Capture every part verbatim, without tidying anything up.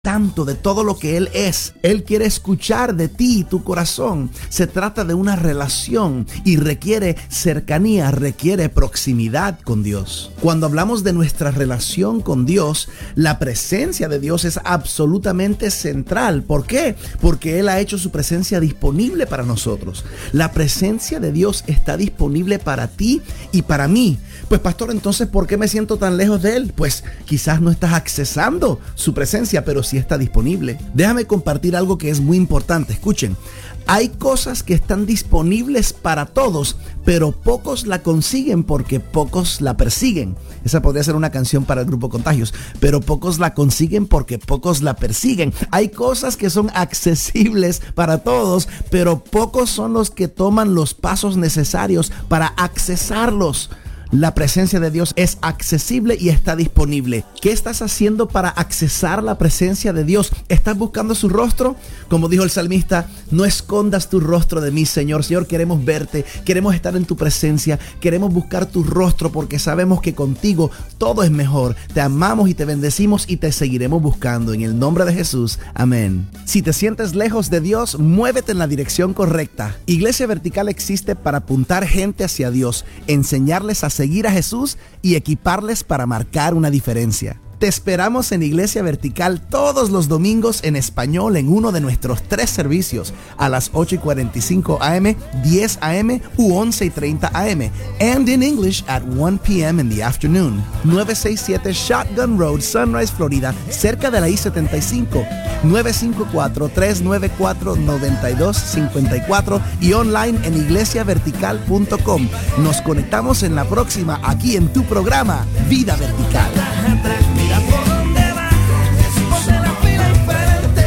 tanto de todo lo que Él es. Él quiere escuchar de ti y tu corazón. Se trata de una relación y requiere cercanía, requiere proximidad con Dios. Cuando hablamos de nuestra relación con Dios, la presencia de Dios es absolutamente central. ¿Por qué? Porque Él ha hecho su presencia disponible para nosotros. La presencia de Dios está disponible para ti y para mí. Pues pastor, entonces, ¿por qué me siento tan lejos de Él? Pues quizás no estás accesando su presencia, pero sí está disponible. Déjame compartir algo que es muy importante. Escuchen, hay cosas que están disponibles para todos, pero pocos la consiguen porque pocos la persiguen. Esa podría ser una canción para el grupo Contagios, pero pocos la consiguen porque pocos la persiguen. Hay cosas que son accesibles para todos, pero pocos son los que toman los pasos necesarios para accesarlos. La presencia de Dios es accesible y está disponible. ¿Qué estás haciendo para accesar la presencia de Dios? ¿Estás buscando su rostro? Como dijo el salmista, no escondas tu rostro de mí, Señor. Señor, queremos verte, queremos estar en tu presencia, queremos buscar tu rostro porque sabemos que contigo todo es mejor. Te amamos y te bendecimos y te seguiremos buscando. En el nombre de Jesús, amén. Si te sientes lejos de Dios, muévete en la dirección correcta. Iglesia Vertical existe para apuntar gente hacia Dios, enseñarles a seguir a Jesús y equiparles para marcar una diferencia. Te esperamos en Iglesia Vertical todos los domingos en español en uno de nuestros tres servicios a las ocho y cuarenta y cinco a eme, diez a eme u once y treinta a eme and in English at one p m in the afternoon. nueve sesenta y siete Shotgun Road, Sunrise, Florida, cerca de la I setenta y cinco. nueve cinco cuatro, tres nueve cuatro, nueve dos cinco cuatro y online en iglesia vertical punto com. Nos conectamos en la próxima aquí en tu programa Vida Vertical. Mira por dónde va, ponte la fila enfrente,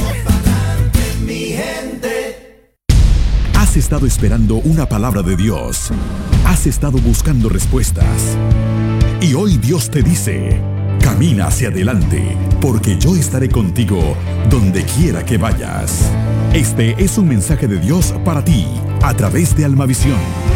mi gente. Has estado esperando una palabra de Dios. Has estado buscando respuestas. Y hoy Dios te dice: camina hacia adelante, porque yo estaré contigo donde quiera que vayas. Este es un mensaje de Dios para ti, a través de Almavisión.